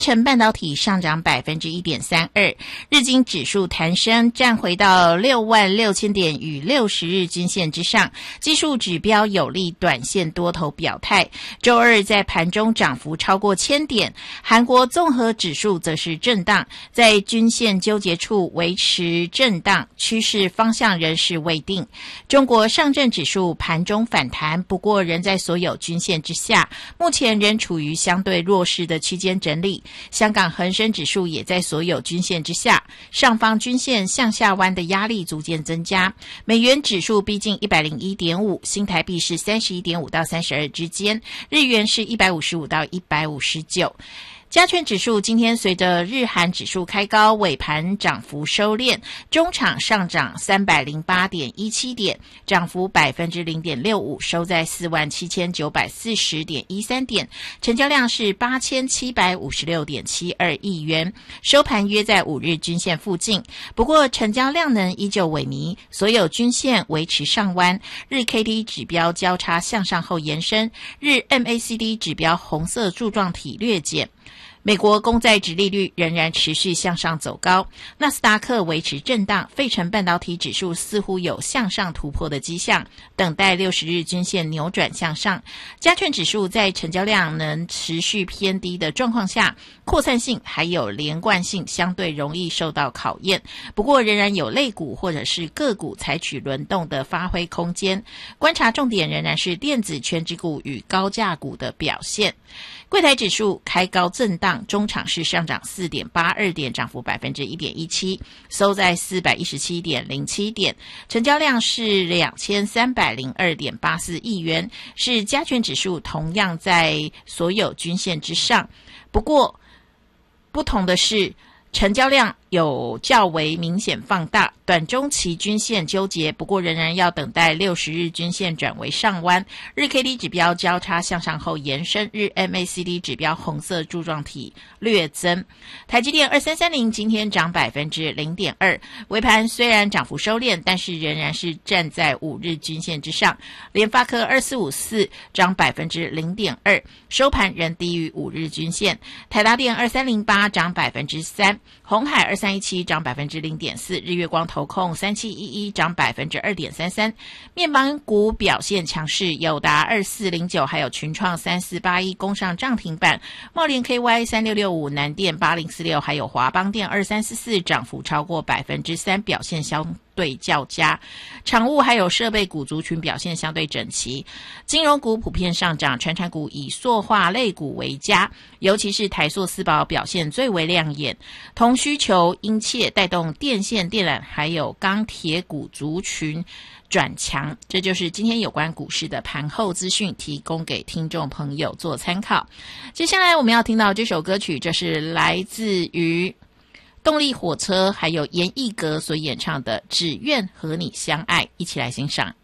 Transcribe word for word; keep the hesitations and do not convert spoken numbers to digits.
成半导体上涨 百分之一点三二， 日经指数弹升，站回到六万六千点与六十日均线之上，技术指标有利短线多头表态。周二在盘中涨幅超过千点，韩国综合指数则是震荡，在均线纠结处维持震荡，趋势方向仍是未定。中国上证指数盘中反弹，不过仍在所有均线之下，目前仍处于相对弱势的区间整理。香港恒生指数也在所有均线之下，上方均线向下弯的压力逐渐增加。美元指数逼近 一百零一点五， 新台币是 三十一点五 到三十二之间，日元是一百五十五到一百五十九。加权指数今天随着日韩指数开高，尾盘涨幅收敛，中场上涨 三百零八点一七点，涨幅 百分之零点六五， 收在 四万七千九百四十点一三点，成交量是 八千七百五十六点七二亿元，收盘约在五日均线附近。不过成交量能依旧萎靡，所有均线维持上弯，日 K D 指标交叉向上后延伸，日 M A C D 指标红色柱状体略减。美国公债殖利率仍然持续向上走高，纳斯达克维持震荡，费城半导体指数似乎有向上突破的迹象，等待六十日均线扭转向上。加权指数在成交量能持续偏低的状况下，扩散性还有连贯性相对容易受到考验，不过仍然有类股或者是个股采取轮动的发挥空间。观察重点仍然是电子权值股与高价股的表现。柜台指数开高震荡，中场是上涨 四点八二点，涨幅 百分之一点一七， 收在 四百一十七点零七点，成交量是 两千三百零二点八四亿元，是加权指数同样在所有均线之上。不过不同的是，成交量有较为明显放大，短中期均线纠结，不过仍然要等待六十日均线转为上弯，日 K D 指标交叉向上后延伸，日 M A C D 指标红色柱状体略增。台积电二三三零今天涨 百分之零点二， 尾盘虽然涨幅收敛，但是仍然是站在五日均线之上。联发科二四五四涨 百分之零点二， 收盘仍低于五日均线。台达电二三零八涨 百分之三， 鸿海二三一七涨 百分之零点四， 日月光投控三七一一涨 百分之二点三三。 面板股表现强势，友达二四零九还有群创三四八一攻上涨停板，茂联 K Y 三六六五， 南电八零四六还有华邦电二三四四涨幅超过 百分之三， 表现相对较佳。产物还有设备股族群表现相对整齐，金融股普遍上涨，传产股以塑化类股为佳，尤其是台塑四宝表现最为亮眼，同需求殷切，带动电线电缆还有钢铁股族群转强。这就是今天有关股市的盘后资讯，提供给听众朋友做参考。接下来我们要听到这首歌曲，这是来自于动力火车还有严艺格所演唱的《只愿和你相爱》，一起来欣赏。